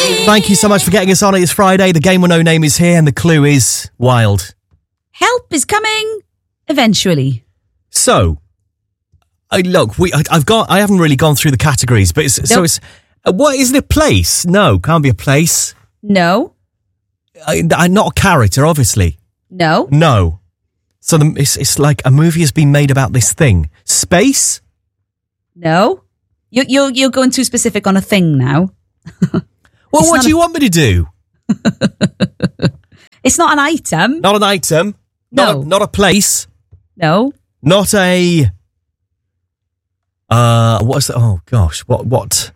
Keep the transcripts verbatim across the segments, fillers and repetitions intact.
Thank you so much for getting us on. It's Friday. The game with no name is here, and the clue is wild. Help is coming eventually. So, I, look, we I, I've got. I haven't really gone through the categories, but it's, nope. so it's. Uh, what is it? A place? No, can't be a place. No. I, I, not a character, obviously. No. No. So the, it's it's like a movie has been made about this thing. Space? No. You you're you're going too specific on a thing now. Well, it's what do you a... want me to do? It's not an item. Not an item. No. Not a, not a place. No. Not a. Uh, what's the, oh gosh, what what?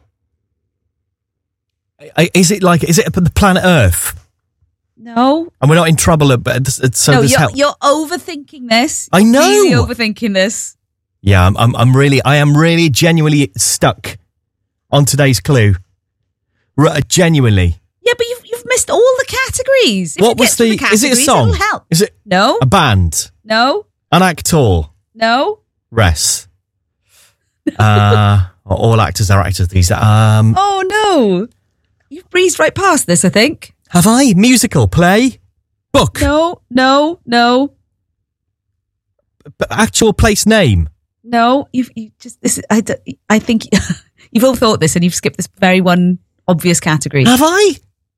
Is it like? Is it the planet Earth? No. And we're not in trouble. But so no, there's you're, help. you're overthinking this. I know. Really overthinking this. Yeah, I'm, I'm. I'm really. I am really genuinely stuck on today's clue. R- genuinely. Yeah, but you've you've missed all the categories. If what was the? the Is it a song? Help. Is it no a band? No. An actor? No. Res. uh, all actors are actors. These. Um. Oh no! You've breezed right past this. I think. Have I? Musical, play, book? No, no, no. B- actual place name? No, you've you just this. I, I think you've all thought this, and you've skipped this very one obvious category. Have I?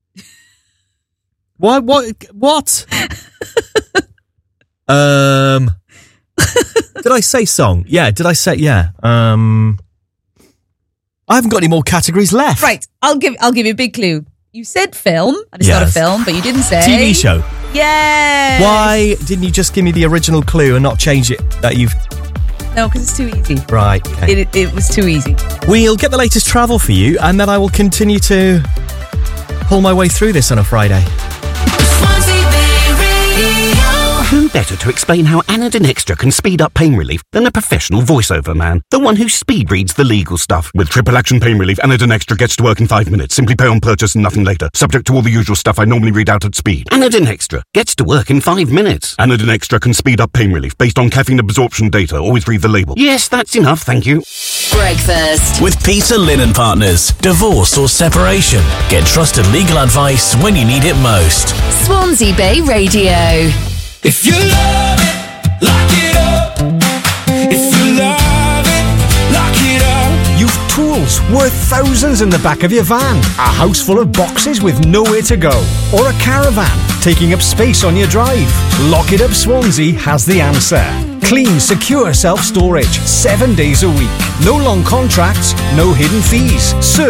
What? What? What? um. Did I say song? Yeah. Did I say yeah? Um. I haven't got any more categories left. Right. I'll give. I'll give you a big clue. You said film, and it's yes. not a film, but you didn't say T V show. Yeah. Why didn't you just give me the original clue and not change it? That you've. No, because it's too easy. Right. Okay. It, it, it was too easy. We'll get the latest travel for you, and then I will continue to pull my way through this on a Friday. Who better to explain how Anadin Extra can speed up pain relief than a professional voiceover man? The one who speed reads the legal stuff. With triple action pain relief, Anadin Extra gets to work in five minutes. Simply pay on purchase and nothing later. Subject to all the usual stuff I normally read out at speed. Anadin Extra gets to work in five minutes. Anadin Extra can speed up pain relief based on caffeine absorption data. Always read the label. Yes, that's enough, thank you. Breakfast with Peter Lynn Partners. Divorce or separation? Get trusted legal advice when you need it most. Swansea Bay Radio. If you love it, lock it up. If you love it, lock it up. You've tools worth thousands in the back of your van, a house full of boxes with nowhere to go, or a caravan taking up space on your drive. Lock It Up Swansea has the answer. Clean, secure self-storage, seven days a week. No long contracts, no hidden fees. Serve